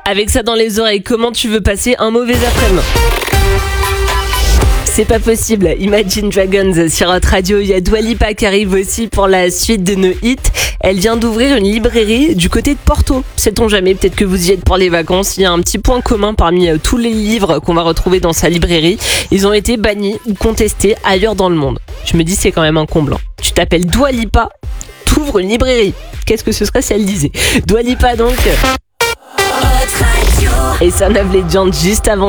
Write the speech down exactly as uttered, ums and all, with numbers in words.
Avec ça dans les oreilles, comment tu veux passer un mauvais après-midi ? C'est pas possible. Imagine Dragons sur Hot Radio. Il y a Dua Lipa qui arrive aussi pour la suite de nos hits. Elle vient d'ouvrir une librairie du côté de Porto. Sait-on jamais, peut-être que vous y êtes pour les vacances. Il y a un petit point commun parmi tous les livres qu'on va retrouver dans sa librairie. Ils ont été bannis ou contestés ailleurs dans le monde. Je me dis, c'est quand même un comble. Tu t'appelles Dua Lipa, t'ouvres une librairie. Qu'est-ce que ce serait si elle disait ? Dua Lipa donc. Et Son of Legend juste avant.